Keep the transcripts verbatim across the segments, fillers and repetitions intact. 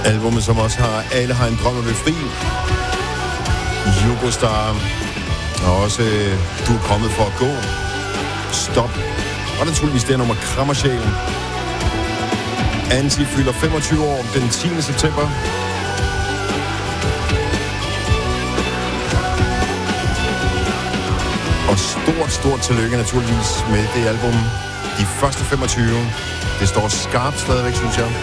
Albummet, som også har Alle har en drøm at blive fri. Yugostar. Og også Du er kommet for at gå. Stop. Og naturligvis det nummer Krammer sjælen. Anti fylder femogtyve år den tiende september. Og stort, stort tillykke naturligvis med det album. De første femogtyve. Det står skarpt stadigvæk, synes jeg.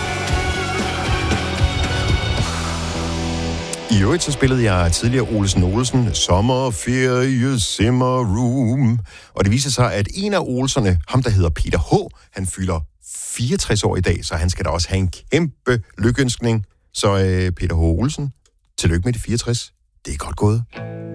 I øvrigt så spillede jeg tidligere Olsen Olsen, Sommerferie Simmeroom. Og det viser sig, at en af Olserne, ham der hedder Peter H., han fylder fireogtres år i dag, så han skal da også have en kæmpe lykønskning. Så øh, Peter H. Olsen, tillykke med de fireogtres. Det er godt gået.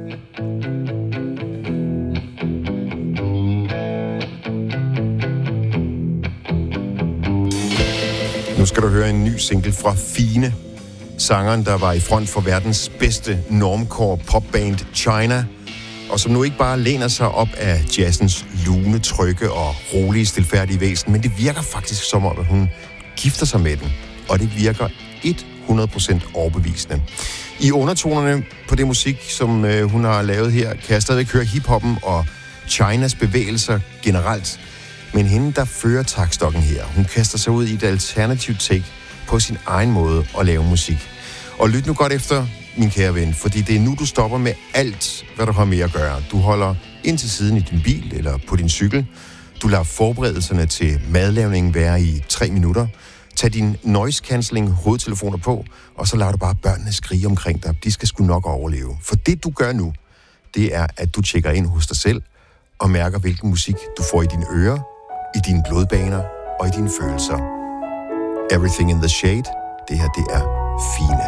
Nu skal du høre en ny single fra Fine. Sangeren, der var i front for verdens bedste normcore popband China, og som nu ikke bare læner sig op af jazzens lune, trygge og rolige, stilfærdige væsen, men det virker faktisk som om, at hun gifter sig med den, og det virker hundrede procent overbevisende. I undertonerne på det musik, som øh, hun har lavet her, kan jeg stadigvæk høre hiphoppen og Chinas bevægelser generelt, men hende, der fører taktstokken her, hun kaster sig ud i et alternativt take på sin egen måde at lave musik. Og lyt nu godt efter, min kære ven, fordi det er nu, du stopper med alt, hvad du har med at gøre. Du holder ind til siden i din bil eller på din cykel. Du lader forberedelserne til madlavningen være i tre minutter. Tag din noise cancelling hovedtelefoner på, og så lader du bare børnene skrige omkring dig. De skal sgu nok overleve. For det, du gør nu, det er, at du tjekker ind hos dig selv og mærker, hvilken musik du får i dine ører, i dine blodbaner og i dine følelser. Everything in the Shade. Det her, det er Fine.